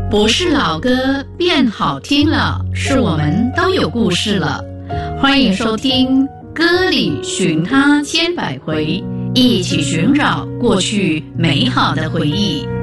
不是老歌变好听了，是我们都有故事了。欢迎收听《歌里寻他千百回》，一起寻找过去美好的回忆。